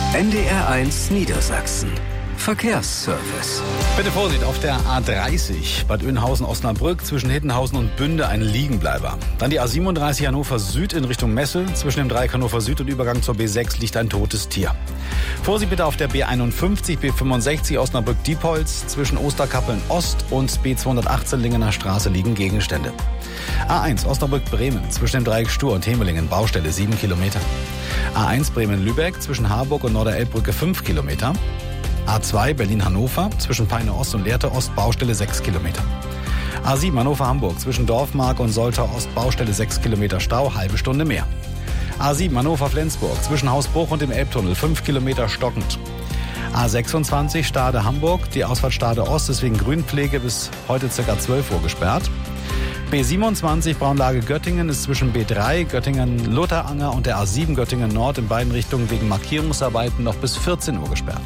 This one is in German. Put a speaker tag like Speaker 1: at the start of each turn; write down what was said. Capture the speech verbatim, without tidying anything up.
Speaker 1: N D R eins Niedersachsen. Verkehrsservice.
Speaker 2: Bitte Vorsicht, auf der A dreißig Bad Oeynhausen-Osnabrück zwischen Hittenhausen und Bünde ein Liegenbleiber. Dann die A siebenunddreißig Hannover Süd in Richtung Messel. Zwischen dem Dreieck Hannover Süd und Übergang zur B sechs liegt ein totes Tier. Vorsicht bitte auf der B einundfünfzig, B fünfundsechzig Osnabrück-Diepholz. Zwischen Osterkappeln Ost und B zweihundertachtzehn Lingener Straße liegen Gegenstände. A eins Osnabrück-Bremen zwischen dem Dreieck Stur und Hemelingen Baustelle sieben Kilometer. A eins Bremen-Lübeck zwischen Harburg und Norderelbbrücke fünf Kilometer. A zwei Berlin-Hannover zwischen Peine Ost und Lehrte Ost Baustelle sechs Kilometer. A sieben Hannover-Hamburg zwischen Dorfmark und Soltau Ost Baustelle sechs Kilometer Stau, halbe Stunde mehr. A sieben Hannover-Flensburg zwischen Hausbruch und dem Elbtunnel fünf Kilometer stockend. A sechsundzwanzig Stade-Hamburg, die Ausfahrt Stade Ost ist wegen Grünpflege bis heute ca. zwölf Uhr gesperrt. B siebenundzwanzig Braunlage Göttingen ist zwischen B drei Göttingen-Lutheranger und der A sieben Göttingen Nord in beiden Richtungen wegen Markierungsarbeiten noch bis vierzehn Uhr gesperrt.